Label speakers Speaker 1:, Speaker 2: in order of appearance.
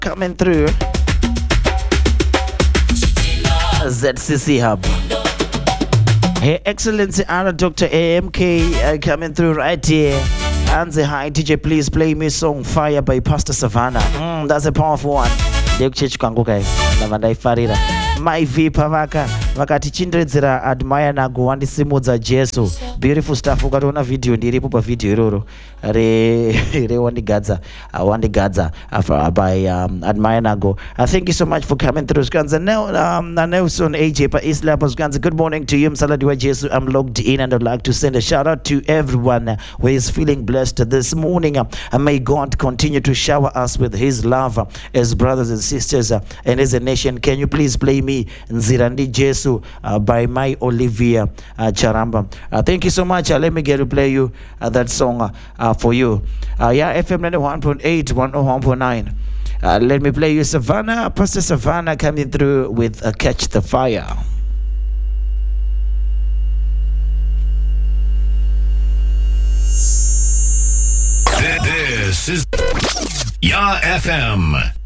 Speaker 1: coming through. ZCC Hub. Her Excellency Anna Dr. AMK coming through right here. And say hi DJ, please play me song Fire by Pastor Savannah. That's a powerful one. My V Pavaka vakati chindredzera admire nago wandisimudza Jesu. Beautiful stuff. Ukatona video ndiripo pa video iroro re wandigadza by admire nago. Thank you so much for coming through. Skanza Nelson AJ pa Isla Skanza. Good morning to you Msaladiwa Jesu. I'm logged in and I'd like to send a shout out to everyone who is feeling blessed this morning. And may God continue to shower us with his love as brothers and sisters and as a nation. Can you please play me Nzirandi Jesu by my Olivia Charamba? Thank you so much. Let me get to play you that song for you. FM 91.8, 101.9. Let me play you Savannah, Pastor Savannah coming through with Catch the Fire.
Speaker 2: This is Ya FM.